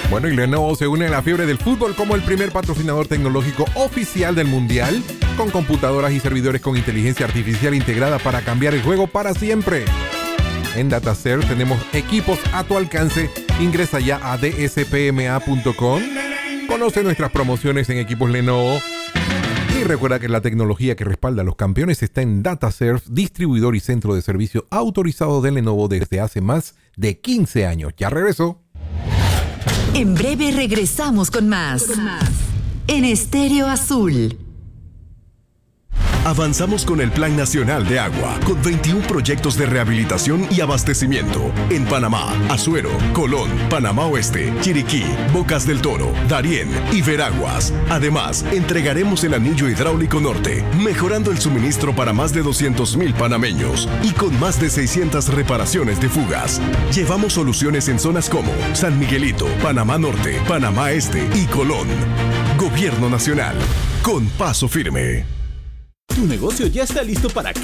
Bueno, y Lenovo se une a la fiebre del fútbol como el primer patrocinador tecnológico oficial del Mundial, con computadoras y servidores con inteligencia artificial integrada para cambiar el juego para siempre. En DataServe tenemos equipos a tu alcance. Ingresa ya a dspma.com. Conoce nuestras promociones en equipos Lenovo. Y recuerda que la tecnología que respalda a los campeones está en DataServe, distribuidor y centro de servicio autorizado de Lenovo desde hace más de 15 años. Ya regresó. En breve regresamos con más. En Estéreo Azul. Avanzamos con el Plan Nacional de Agua, con 21 proyectos de rehabilitación y abastecimiento en Panamá, Azuero, Colón, Panamá Oeste, Chiriquí, Bocas del Toro, Darién y Veraguas. Además, entregaremos el anillo hidráulico norte, mejorando el suministro para más de 200,000 panameños y con más de 600 reparaciones de fugas. Llevamos soluciones en zonas como San Miguelito, Panamá Norte, Panamá Este y Colón. Gobierno Nacional, con paso firme. Tu negocio ya está listo para